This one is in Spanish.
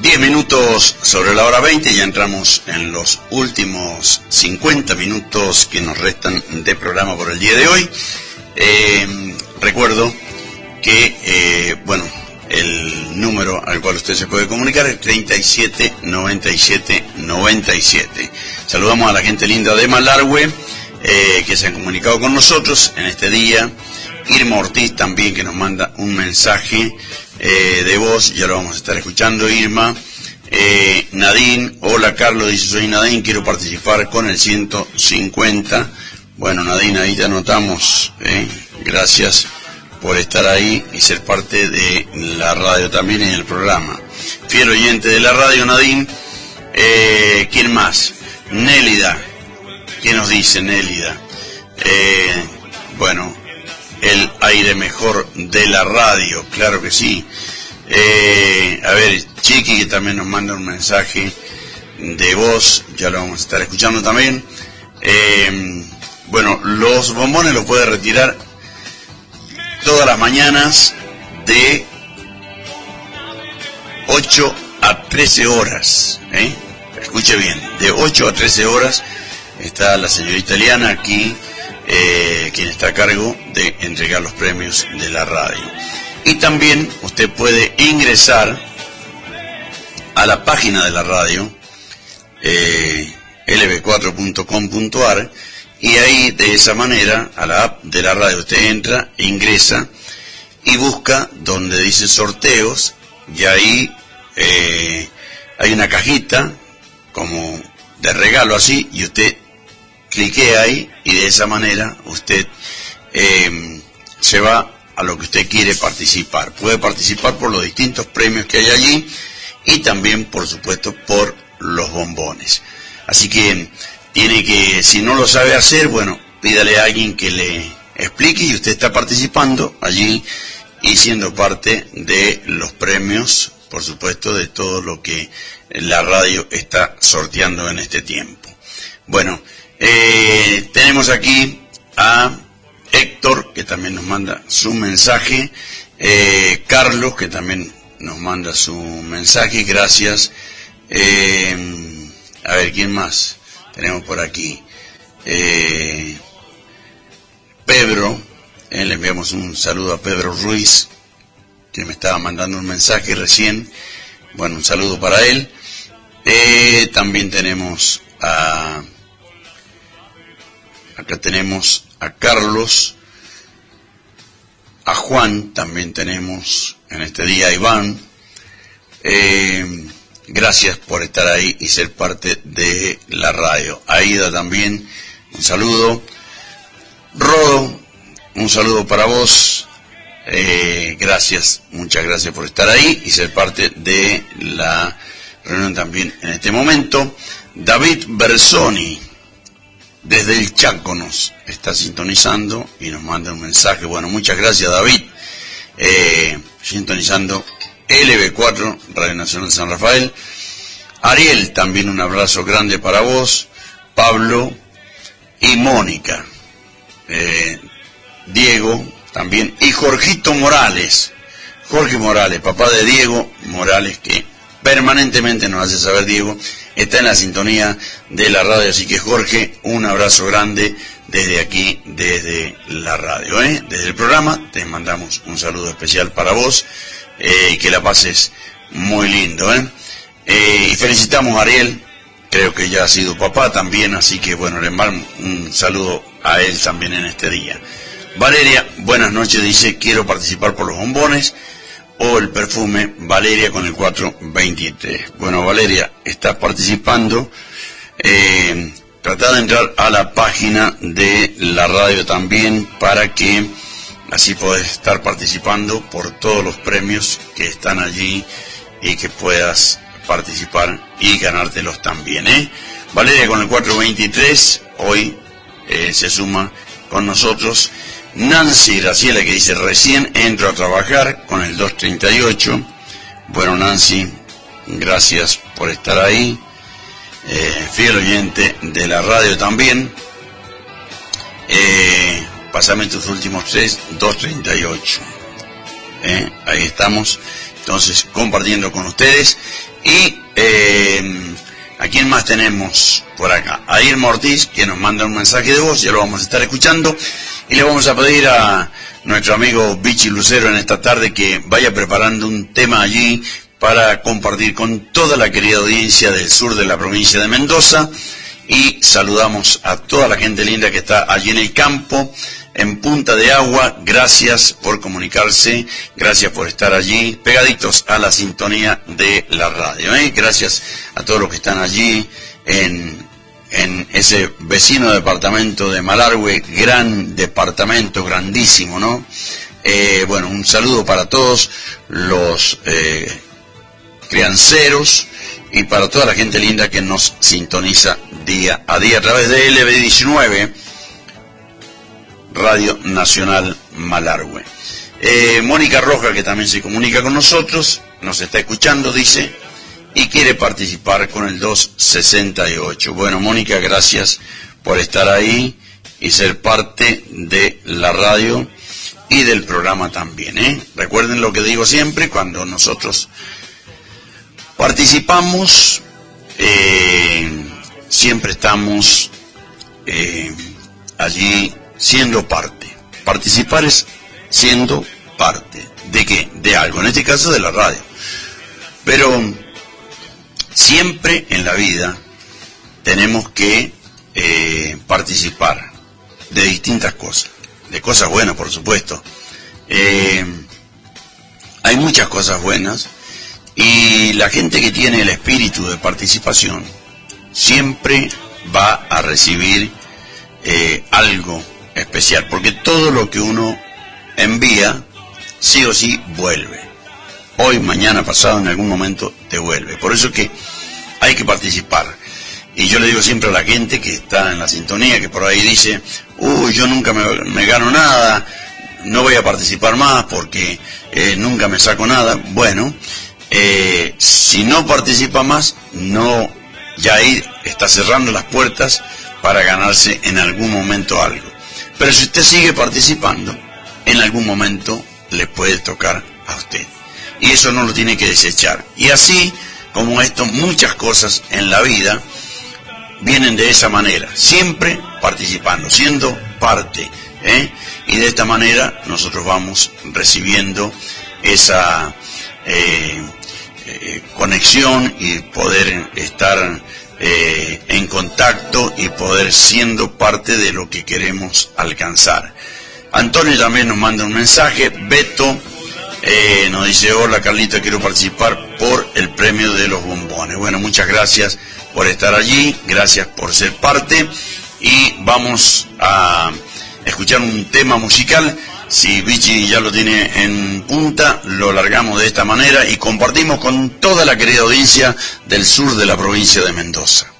10 minutos sobre la hora 20, ya entramos en los últimos 50 minutos que nos restan de programa por el día de hoy. Recuerdo que, el número al cual usted se puede comunicar es 37 97 97. Saludamos a la gente linda de Malargüe, que se han comunicado con nosotros en este día. Irma Ortiz también, que nos manda un mensaje de voz, ya lo vamos a estar escuchando, Irma. Nadine, hola Carlos, dice: soy Nadine, quiero participar con el 150. Bueno, Nadine, ahí te anotamos, gracias por estar ahí y ser parte de la radio también en el programa. Fiel oyente de la radio, Nadine. ¿Quién más? Nélida. ¿Qué nos dice Nélida? El aire mejor de la radio, claro que sí. A ver, Chiqui, que también nos manda un mensaje de voz, ya lo vamos a estar escuchando también. Los bombones los puede retirar todas las mañanas de 8 a 13 horas. Escuche bien, de 8 a 13 horas está la señorita Eliana aquí, quien está a cargo de entregar los premios de la radio. Y también usted puede ingresar a la página de la radio, lb4.com.ar, y ahí de esa manera, a la app de la radio, usted entra, ingresa y busca donde dice sorteos, y ahí hay una cajita como de regalo así, y usted clique ahí y de esa manera usted se va a lo que usted quiere participar. Puede participar por los distintos premios que hay allí y también, por supuesto, por los bombones. Así que tiene que, si no lo sabe hacer, pídale a alguien que le explique y usted está participando allí y siendo parte de los premios, por supuesto, de todo lo que la radio está sorteando en este tiempo. Tenemos aquí a Héctor, que también nos manda su mensaje, Carlos, que también nos manda su mensaje, gracias. A ver, ¿quién más tenemos por aquí? Pedro, le enviamos un saludo a Pedro Ruiz, que me estaba mandando un mensaje recién. Un saludo para él. También tenemos acá tenemos a Carlos, a Juan, también tenemos en este día a Iván. Gracias por estar ahí y ser parte de la radio. Aida también, un saludo. Rodo, un saludo para vos. Gracias, muchas gracias por estar ahí y ser parte de la reunión también en este momento. David Bersoni, desde el Chaco, nos está sintonizando y nos manda un mensaje. Muchas gracias, David. Sintonizando LB4, Radio Nacional de San Rafael. Ariel, también un abrazo grande para vos. Pablo y Mónica. Diego también. Y Jorgito Morales. Jorge Morales, papá de Diego Morales, que permanentemente nos hace saber, Diego, está en la sintonía de la radio. Así que, Jorge, un abrazo grande desde aquí, desde la radio, desde el programa. Te mandamos un saludo especial para vos y que la pases muy lindo, y felicitamos a Ariel, creo que ya ha sido papá también, así que le mando un saludo a él también en este día. Valeria, buenas noches, dice: quiero participar por los bombones o el perfume. Valeria con el 423. Valeria, estás participando. Trata de entrar a la página de la radio también para que así podés estar participando por todos los premios que están allí y que puedas participar y ganártelos también, Valeria con el 423 hoy se suma con nosotros. Nancy Graciela, que dice: recién entro a trabajar, con el 238. Nancy, gracias por estar ahí, fiel oyente de la radio también. Pásame tus últimos 3, 238. Ahí estamos, entonces, compartiendo con ustedes. Y ¿a quién más tenemos por acá? A Irma Ortiz, que nos manda un mensaje de voz, ya lo vamos a estar escuchando, y le vamos a pedir a nuestro amigo Vichy Lucero en esta tarde que vaya preparando un tema allí para compartir con toda la querida audiencia del sur de la provincia de Mendoza, y saludamos a toda la gente linda que está allí en el campo, en Punta de Agua. Gracias por comunicarse, gracias por estar allí, pegaditos a la sintonía de la radio, Gracias a todos los que están allí en ese vecino departamento de Malargüe, gran departamento, grandísimo, ¿no? Bueno, un saludo para todos los crianceros y para toda la gente linda que nos sintoniza día a día a través de LB19, Radio Nacional Malargüe. Mónica Roja, que también se comunica con nosotros, nos está escuchando, dice, y quiere participar con el 268. Bueno, Mónica, gracias por estar ahí y ser parte de la radio y del programa también, Recuerden lo que digo siempre, cuando nosotros participamos, siempre estamos allí siendo parte. Participar es siendo parte. ¿De qué? De algo, en este caso de la radio. Pero siempre en la vida tenemos que participar de distintas cosas. De cosas buenas, por supuesto. Hay muchas cosas buenas, y la gente que tiene el espíritu de participación siempre va a recibir algo especial, porque todo lo que uno envía sí o sí vuelve. Hoy, mañana, pasado, en algún momento te vuelve. Por eso es que hay que participar. Y yo le digo siempre a la gente que está en la sintonía, que por ahí dice, yo nunca me gano nada, no voy a participar más porque nunca me saco nada. Bueno, si no participa más, no, ya ahí está cerrando las puertas para ganarse en algún momento algo. Pero si usted sigue participando, en algún momento le puede tocar a usted. Y eso no lo tiene que desechar. Y así como esto, muchas cosas en la vida vienen de esa manera, siempre participando, siendo parte, y de esta manera nosotros vamos recibiendo esa conexión y poder estar en contacto y poder siendo parte de lo que queremos alcanzar. Antonio también nos manda un mensaje. Beto nos dice, hola Carlito, quiero participar por el premio de los bombones. Bueno, muchas gracias por estar allí, gracias por ser parte, y vamos a escuchar un tema musical. Si Vichy ya lo tiene en punta, lo largamos de esta manera y compartimos con toda la querida audiencia del sur de la provincia de Mendoza.